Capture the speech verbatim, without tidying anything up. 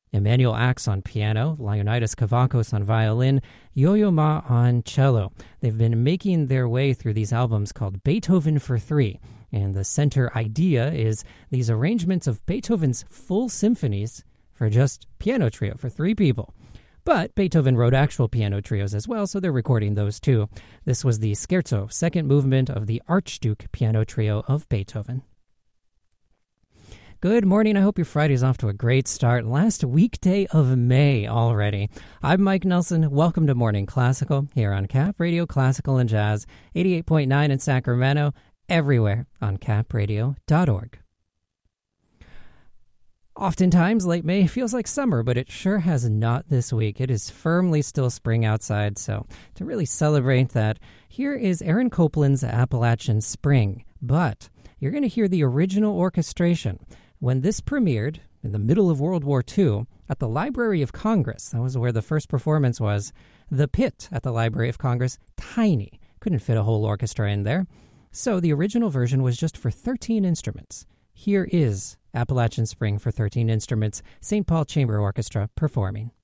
Emmanuel Axe on piano, Leonidas Kavakos on violin, Yo-Yo Ma on cello. They've been making their way through these albums called Beethoven for Three. And the center idea is these arrangements of Beethoven's full symphonies for just piano trio for three people. But Beethoven wrote actual piano trios as well, so they're recording those too. This was the Scherzo, second movement of the Archduke piano trio of Beethoven. Good morning. I hope your Friday's off to a great start. Last weekday of May already. I'm Mike Nelson. Welcome to Morning Classical here on Cap Radio Classical and Jazz, eighty-eight point nine in Sacramento, everywhere on cap radio dot org. Oftentimes, late May feels like summer, but it sure has not this week. It is firmly still spring outside, so to really celebrate that, here is Aaron Copland's Appalachian Spring. But you're going to hear the original orchestration. When this premiered in the middle of World War Two at the Library of Congress, that was where the first performance was, the pit at the Library of Congress, tiny, couldn't fit a whole orchestra in there. So the original version was just for thirteen instruments. Here is Appalachian Spring for thirteen instruments, Saint Paul Chamber Orchestra performing.